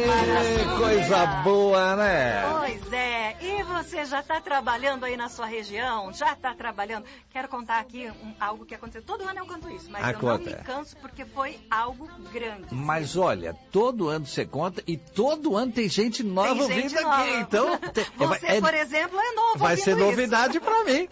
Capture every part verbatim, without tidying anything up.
maravilha. Coisa boa, né? Pois é. E você já está trabalhando aí na sua região? Já está trabalhando? Quero contar aqui um, algo que aconteceu. Todo ano eu conto isso, mas Ah, eu conta. não me canso porque foi algo grande. Mas olha, todo ano você conta e todo ano tem gente nova Tem gente ouvindo nova. aqui. Então, tem, você, é, por exemplo, é novo. vai ser isso. novidade para mim.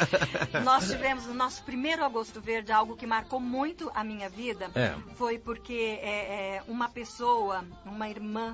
Nós tivemos o nosso primeiro Agosto Verde, algo que marcou muito a minha vida. É. Foi porque é, é, uma pessoa, uma irmã,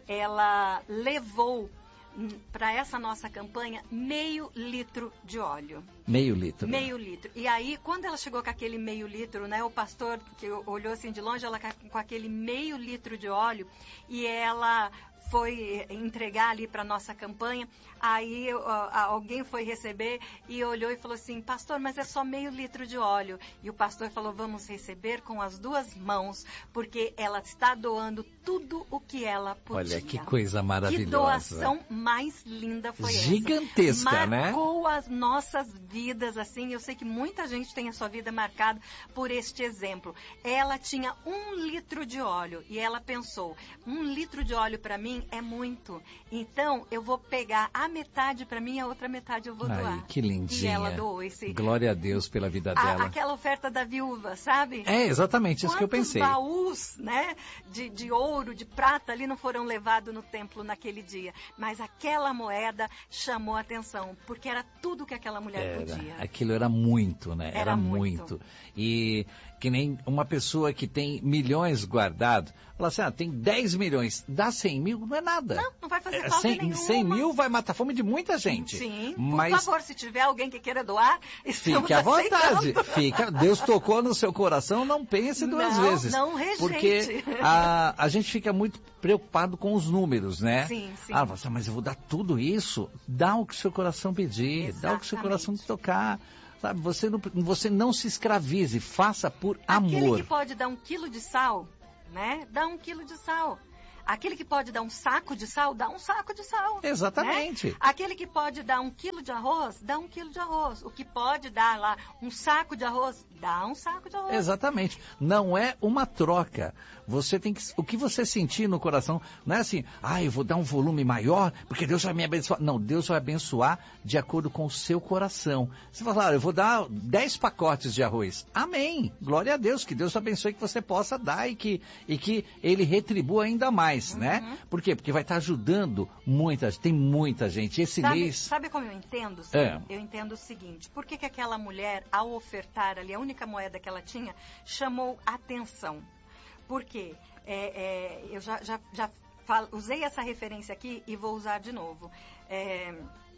ela levou para essa nossa campanha meio litro de óleo. Meio litro. Meio litro. E aí, quando ela chegou com aquele meio litro, né, o pastor que olhou assim de longe, ela com aquele meio litro de óleo, e ela foi entregar ali para nossa campanha. Aí uh, alguém foi receber e olhou e falou assim: pastor, mas é só meio litro de óleo. E o pastor falou: vamos receber com as duas mãos, porque ela está doando tudo o que ela podia. Olha que coisa maravilhosa. Que doação mais linda foi essa. Gigantesca, né? Marcou as nossas vidas, assim. Eu sei que muita gente tem a sua vida marcada por este exemplo. Ela tinha um litro de óleo e ela pensou: um litro de óleo para mim é muito. Então, eu vou pegar a metade para mim e a outra metade eu vou Ai, doar. que lindinha. E ela doou esse... Glória a Deus pela vida a, dela. Aquela oferta da viúva, sabe? É, exatamente isso Quantos que eu pensei. baús, né, de, de ouro, de prata ali não foram levados no templo naquele dia. Mas aquela moeda chamou a atenção, porque era tudo que aquela mulher Era, podia. aquilo era muito, né? Era, Era muito. muito. E que nem uma pessoa que tem milhões guardados, fala assim, ah, tem dez milhões, dá cem mil, não é nada. Não, não vai fazer É, falta cem, nenhuma. cem mil vai matar a fome de muita gente. Sim, mas por favor, se tiver alguém que queira doar, estamos fique à vontade. aceitando. Fica, Deus tocou no seu coração, não pense duas Não, vezes. não rejeite. Porque a, a gente fica muito preocupado com os números, né? Sim, sim. Ah, você, mas eu vou dar tudo isso? Dá o que o seu coração pedir, Exatamente. dá o que o seu coração tocar. Sabe, você não, você não se escravize, faça por amor. Aquele que pode dar um quilo de sal, né? Dá um quilo de sal. Aquele que pode dar um saco de sal, dá um saco de sal. Exatamente. Né? Aquele que pode dar um quilo de arroz, dá um quilo de arroz. O que pode dar lá um saco de arroz, dá um saco de arroz. Exatamente. Não é uma troca. Você tem que, o que você sentir no coração, não é assim, ah, eu vou dar um volume maior, porque Deus vai me abençoar. Não, Deus vai abençoar de acordo com o seu coração. Você fala, ah, eu vou dar dez pacotes de arroz. Amém. Glória a Deus, que Deus abençoe que você possa dar e que, e que Ele retribua ainda mais. Uhum. Né? Por quê? Porque vai estar ajudando muita gente, tem muita gente. Esse sabe, mês... Sabe como eu entendo? É. Eu entendo o seguinte, por que que aquela mulher, ao ofertar ali, a única moeda que ela tinha, chamou atenção? Por quê? É, é, eu já, já, já falo, usei essa referência aqui e vou usar de novo. É,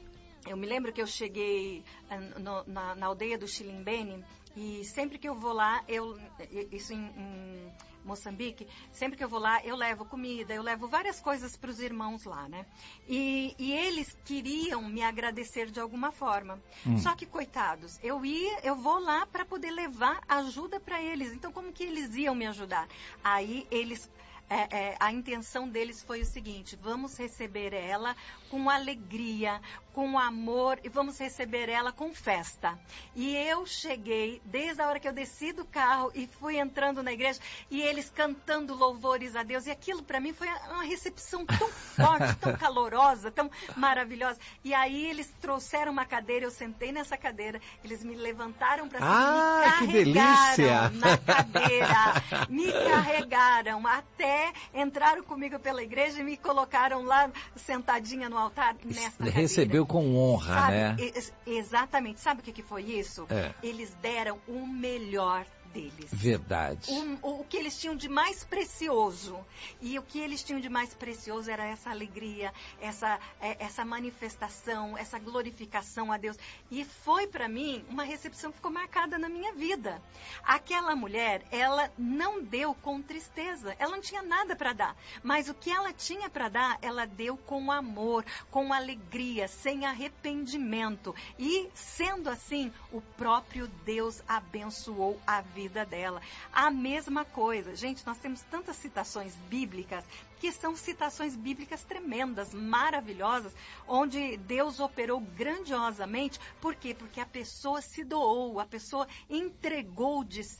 eu me lembro que eu cheguei no, na, na aldeia do Chilimbene e sempre que eu vou lá, eu, isso em, em Moçambique, sempre que eu vou lá, eu levo comida, eu levo várias coisas para os irmãos lá, né? E, e eles queriam me agradecer de alguma forma. Hum. Só que, coitados, eu ia, eu vou lá para poder levar ajuda para eles. Então, como que eles iam me ajudar? Aí, eles... É, é, a intenção deles foi o seguinte: vamos receber ela com alegria, com amor, e vamos receber ela com festa. E eu cheguei, desde a hora que eu desci do carro e fui entrando na igreja, e eles cantando louvores a Deus, e aquilo para mim foi uma recepção tão forte, tão calorosa, tão maravilhosa. E aí eles trouxeram uma cadeira, eu sentei nessa cadeira, eles me levantaram para cima, ah, me que delícia! na cadeira, me carregaram até entraram comigo pela igreja e me colocaram lá sentadinha no altar nessa cadeira. Recebeu com honra, Sabe, né? Ex exatamente. Sabe o que, que foi isso? É. Eles deram o melhor deles. Verdade. O, o que eles tinham de mais precioso. E o que eles tinham de mais precioso era essa alegria, essa, é, essa manifestação, essa glorificação a Deus. E foi para mim uma recepção que ficou marcada na minha vida. Aquela mulher, ela não deu com tristeza. Ela não tinha nada para dar. Mas o que ela tinha para dar, ela deu com amor, com alegria, sem arrependimento. E, sendo assim, o próprio Deus abençoou a vida vida dela. A mesma coisa. Gente, nós temos tantas citações bíblicas que são citações bíblicas tremendas, maravilhosas, onde Deus operou grandiosamente. Por quê? Porque a pessoa se doou, a pessoa entregou de si.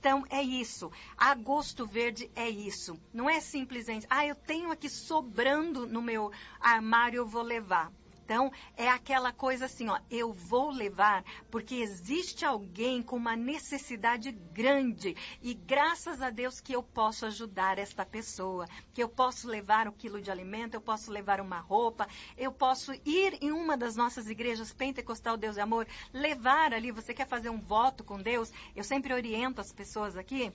Então, é isso. Agosto Verde é isso. Não é simplesmente, ah, eu tenho aqui sobrando no meu armário, eu vou levar. Então, é aquela coisa assim, ó, eu vou levar porque existe alguém com uma necessidade grande e graças a Deus que eu posso ajudar esta pessoa, que eu posso levar um quilo de alimento, eu posso levar uma roupa, eu posso ir em uma das nossas igrejas pentecostal Deus e Amor, levar ali, você quer fazer um voto com Deus, eu sempre oriento as pessoas aqui,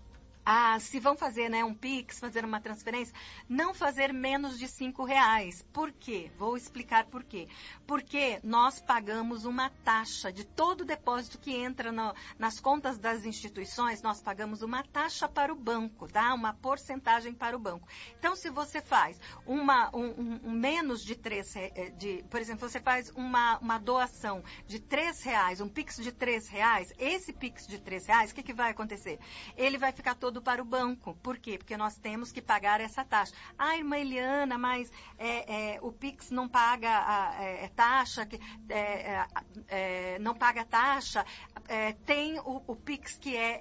Ah, se vão fazer, né, um Pix, fazer uma transferência, não fazer menos de cinco reais. Por quê? Vou explicar por quê. Porque nós pagamos uma taxa de todo depósito que entra no, nas contas das instituições, nós pagamos uma taxa para o banco, tá? Uma porcentagem para o banco. Então, se você faz uma, um, um, um menos de três, de, por exemplo, você faz uma, uma doação de três reais, um Pix de três reais, esse Pix de três reais, o que, que vai acontecer? Ele vai ficar todo para o banco. Por quê? Porque nós temos que pagar essa taxa. Ah, irmã Eliana, mas é, é, o Pix não paga a é, taxa, é, é, não paga taxa, é, tem o, o Pix que é,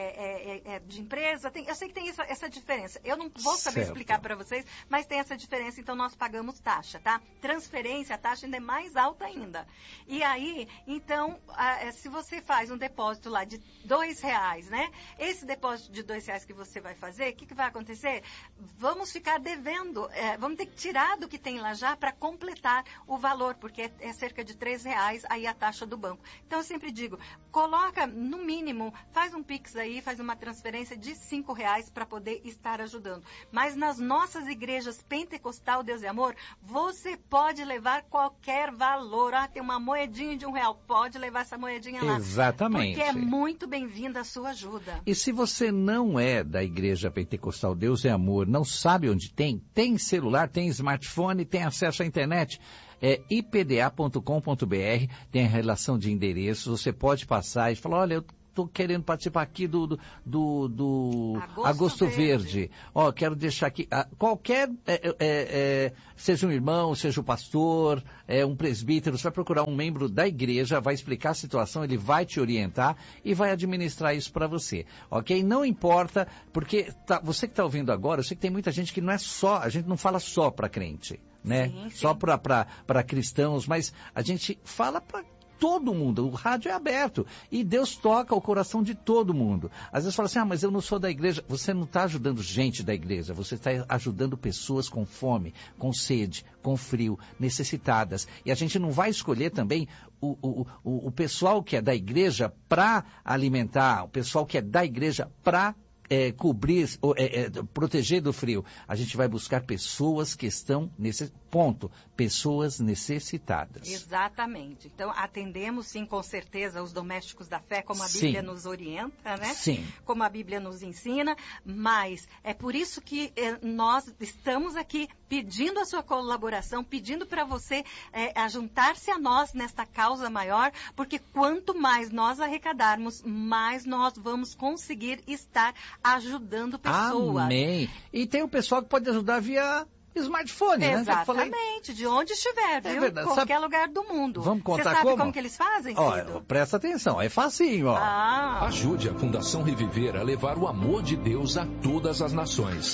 é, é, é de empresa, tem, eu sei que tem essa, essa diferença. Eu não vou saber certo. explicar para vocês, mas tem essa diferença, então nós pagamos taxa, tá? Transferência, a taxa ainda é mais alta ainda. E aí, então, a, se você faz um depósito lá de dois reais, né? Esse depósito de dois reais que você vai fazer, o que, que vai acontecer? Vamos ficar devendo, é, vamos ter que tirar do que tem lá já para completar o valor, porque é, é cerca de três reais aí a taxa do banco. Então, eu sempre digo, coloca no mínimo, faz um Pix aí, faz uma transferência de cinco reais para poder estar ajudando. Mas nas nossas igrejas pentecostal, Deus e Amor, você pode levar qualquer valor. Ah, tem uma moedinha de um real, pode levar essa moedinha lá. Exatamente. Porque é muito bem-vinda a sua ajuda. E se você não é da Igreja Pentecostal Deus é Amor, não sabe onde tem, tem celular, tem smartphone, tem acesso à internet, é i p d a ponto com ponto b r, tem a relação de endereços, você pode passar e falar, olha, eu estou querendo participar aqui do, do, do, do Agosto, Agosto Verde. Verde. Ó, quero deixar aqui, ah, qualquer, é, é, é, seja um irmão, seja um pastor, é, um presbítero, você vai procurar um membro da igreja, vai explicar a situação, ele vai te orientar e vai administrar isso para você, ok? Não importa, porque tá, você que está ouvindo agora, eu sei que tem muita gente que não é só, a gente não fala só para crente, né? Sim, sim. Só para cristãos, mas a gente fala para todo mundo, o rádio é aberto e Deus toca o coração de todo mundo. Às vezes fala assim, ah, mas eu não sou da igreja. Você não está ajudando gente da igreja, você está ajudando pessoas com fome, com sede, com frio, necessitadas. E a gente não vai escolher também o, o, o, o pessoal que é da igreja para alimentar, o pessoal que é da igreja para É, cobrir, é, é, proteger do frio. A gente vai buscar pessoas que estão nesse ponto, pessoas necessitadas. Exatamente. Então, atendemos, sim, com certeza, os domésticos da fé, como a Bíblia sim. nos orienta, né? Sim. Como a Bíblia nos ensina, mas é por isso que é, nós estamos aqui pedindo a sua colaboração, pedindo para você é, juntar-se a nós nesta causa maior, porque quanto mais nós arrecadarmos, mais nós vamos conseguir estar ajudando pessoas. Amém. E tem o pessoal que pode ajudar via smartphone, exatamente, né? Exatamente, de onde estiver, viu? É verdade. Qualquer Sabe... lugar do mundo. Vamos contar Você sabe como? como que eles fazem, ó, presta atenção, é facinho, ó. Ah. Ajude a Fundação Reviver a levar o amor de Deus a todas as nações.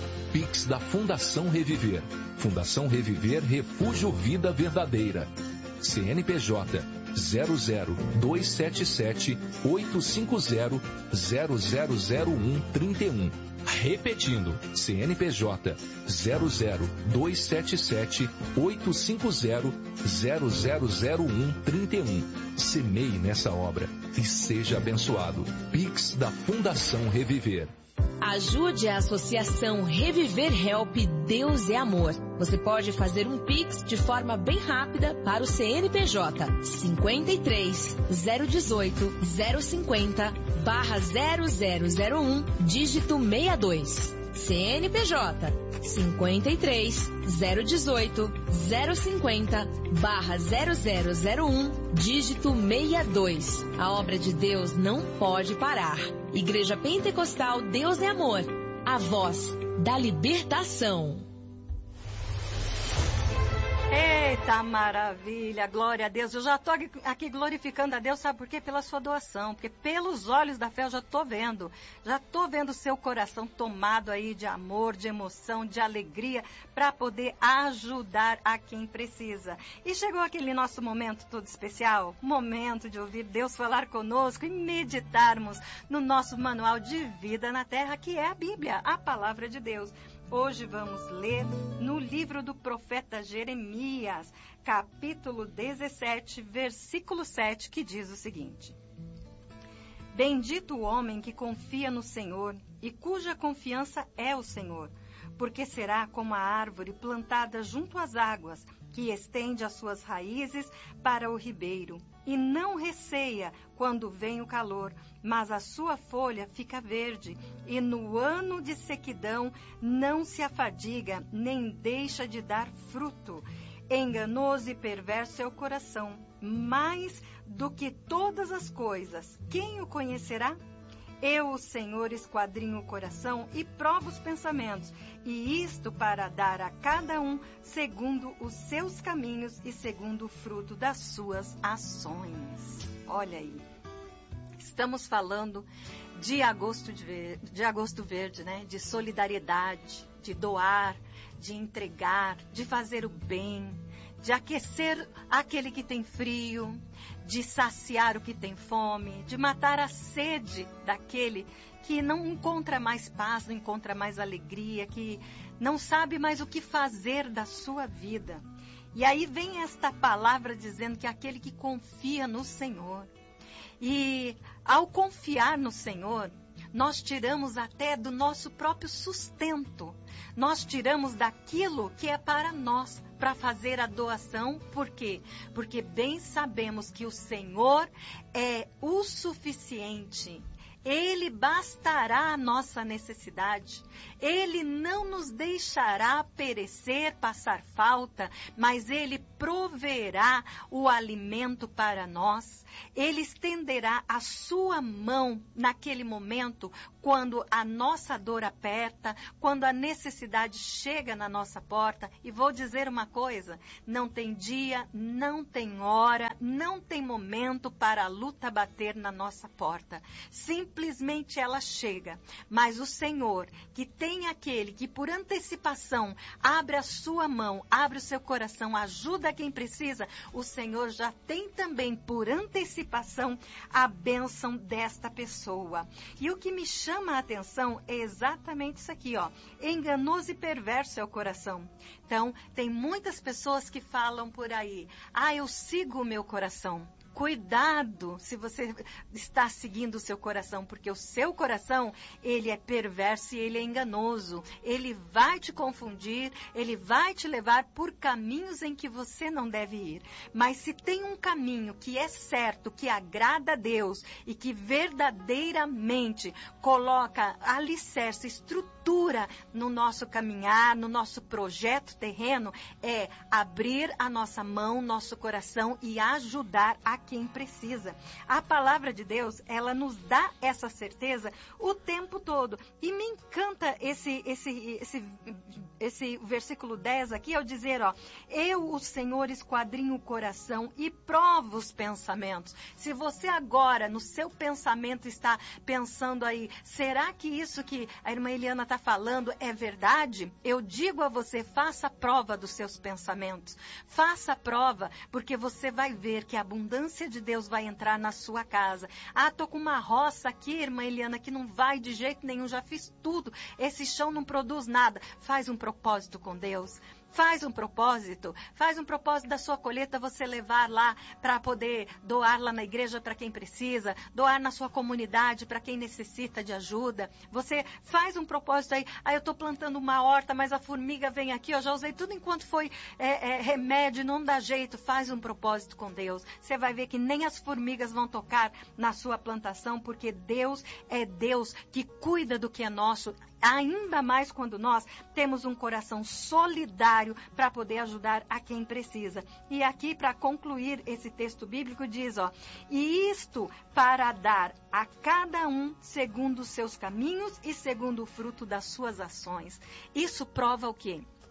Pix da Fundação Reviver. Fundação Reviver Refúgio Vida Verdadeira. C N P J zero zero dois sete sete oito cinco zero zero zero zero um três um. Repetindo, C N P J zero zero dois sete sete oito cinco zero zero zero zero um três um. Semeie nessa obra e seja abençoado. Pix da Fundação Reviver. Ajude a Associação Reviver Help Deus é Amor. Você pode fazer um Pix de forma bem rápida para o C N P J cinquenta e três, zero dezoito, zero cinquenta, barra zero zero zero um, dígito sessenta e dois. C N P J cinquenta e três, zero dezoito, zero cinquenta, barra zero zero zero um, dígito sessenta e dois. A obra de Deus não pode parar. Igreja Pentecostal Deus é Amor, a voz da libertação. Eita maravilha, glória a Deus. Eu já estou aqui glorificando a Deus, sabe por quê? Pela sua doação, porque pelos olhos da fé eu já estou vendo. Já estou vendo o seu coração tomado aí de amor, de emoção, de alegria, para poder ajudar a quem precisa. E chegou aquele nosso momento todo especial, momento de ouvir Deus falar conosco e meditarmos no nosso manual de vida na terra, que é a Bíblia, a palavra de Deus. Hoje vamos ler no livro do profeta Jeremias, capítulo dezessete, versículo sete, que diz o seguinte: Bendito o homem que confia no Senhor e cuja confiança é o Senhor, porque será como a árvore plantada junto às águas, que estende as suas raízes para o ribeiro, e não receia quando vem o calor, mas a sua folha fica verde, e no ano de sequidão não se afadiga, nem deixa de dar fruto. Enganoso e perverso é o coração, mais do que todas as coisas. Quem o conhecerá? Eu, o Senhor, esquadrinho o coração e provo os pensamentos, e isto para dar a cada um segundo os seus caminhos e segundo o fruto das suas ações. Olha aí, estamos falando de agosto, de, de agosto verde, né? De solidariedade, de doar, de entregar, de fazer o bem, de aquecer aquele que tem frio, de saciar o que tem fome, de matar a sede daquele que não encontra mais paz, não encontra mais alegria, que não sabe mais o que fazer da sua vida. E aí vem esta palavra dizendo que aquele que confia no Senhor. E ao confiar no Senhor, nós tiramos até do nosso próprio sustento. Nós tiramos daquilo que é para nós, para fazer a doação. Por quê? Porque bem sabemos que o Senhor é o suficiente. Ele bastará a nossa necessidade. Ele não nos deixará perecer, passar falta, mas Ele proverá o alimento para nós. Ele estenderá a sua mão naquele momento, quando a nossa dor aperta, quando a necessidade chega na nossa porta. E vou dizer uma coisa, não tem dia, não tem hora, não tem momento para a luta bater na nossa porta. Simplesmente ela chega. Mas o Senhor, que tem aquele que por antecipação abre a sua mão, abre o seu coração, ajuda quem precisa, o Senhor já tem também por antecipação a bênção desta pessoa. E o que me chama a atenção é exatamente isso aqui, ó. Enganoso e perverso é o coração. Então, tem muitas pessoas que falam por aí, ah, eu sigo o meu coração. Cuidado se você está seguindo o seu coração, porque o seu coração, ele é perverso e ele é enganoso. Ele vai te confundir, ele vai te levar por caminhos em que você não deve ir. Mas se tem um caminho que é certo, que agrada a Deus e que verdadeiramente coloca alicerce, estrutura no nosso caminhar, no nosso projeto terreno, é abrir a nossa mão, nosso coração e ajudar a quem precisa. A palavra de Deus, ela nos dá essa certeza o tempo todo. E me encanta esse, esse, esse, esse versículo dez aqui, ao dizer, ó, eu, o Senhor, esquadrinho o coração e provo os pensamentos. Se você agora, no seu pensamento, está pensando aí, será que isso que a irmã Eliana está falando é verdade? Eu digo a você, faça a prova dos seus pensamentos. Faça a prova, porque você vai ver que a abundância de Deus vai entrar na sua casa. Ah, tô com uma roça aqui, irmã Eliana, que não vai de jeito nenhum, já fiz tudo. Esse chão não produz nada. Faz um propósito com Deus. Faz um propósito, faz um propósito da sua colheita você levar lá para poder doar lá na igreja para quem precisa, doar na sua comunidade para quem necessita de ajuda. Você faz um propósito aí, ah, eu estou plantando uma horta, mas a formiga vem aqui, eu já usei tudo enquanto foi é, é, remédio, não dá jeito. Faz um propósito com Deus. Você vai ver que nem as formigas vão tocar na sua plantação, porque Deus é Deus que cuida do que é nosso, ainda mais quando nós temos um coração solidário para poder ajudar a quem precisa. E aqui, para concluir esse texto bíblico, diz, ó, e isto para dar a cada um segundo os seus caminhos e segundo o fruto das suas ações. Isso prova o quê?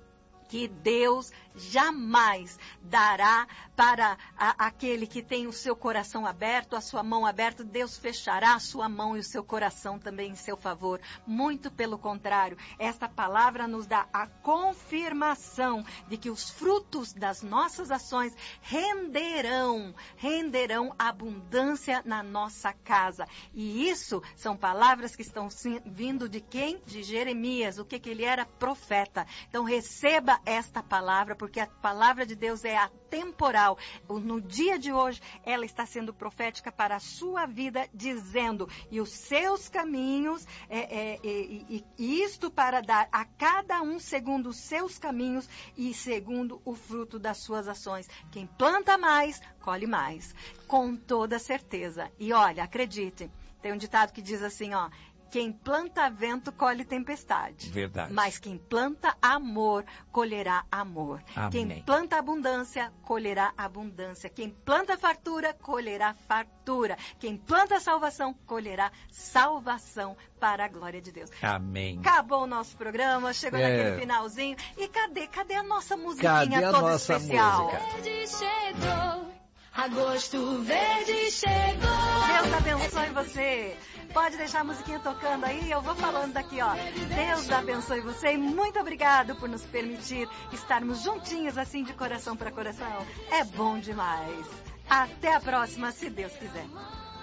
que Deus jamais dará para a, aquele que tem o seu coração aberto, a sua mão aberta. Deus fechará a sua mão e o seu coração também em seu favor. Muito pelo contrário, esta palavra nos dá a confirmação de que os frutos das nossas ações renderão, renderão abundância na nossa casa. E isso são palavras que estão sim, vindo de quem? De Jeremias, o que, que ele era? Profeta. Então receba esta palavra, porque a palavra de Deus é atemporal. No dia de hoje, ela está sendo profética para a sua vida, dizendo, e os seus caminhos, é, é, e, e isto para dar a cada um segundo os seus caminhos e segundo o fruto das suas ações. Quem planta mais, colhe mais, com toda certeza. E olha, acredite, tem um ditado que diz assim, ó, quem planta vento, colhe tempestade. Verdade. Mas quem planta amor, colherá amor. Amém. Quem planta abundância, colherá abundância. Quem planta fartura, colherá fartura. Quem planta salvação, colherá salvação para a glória de Deus. Amém. Acabou o nosso programa, chegou É. naquele finalzinho. E cadê? Cadê a nossa musiquinha Cadê a toda nossa especial? música? Verde chegou, agosto verde chegou. Deus abençoe você. Pode deixar a musiquinha tocando aí, eu vou falando daqui, ó. Deus abençoe você e muito obrigado por nos permitir estarmos juntinhos assim de coração para coração. É bom demais. Até a próxima, se Deus quiser.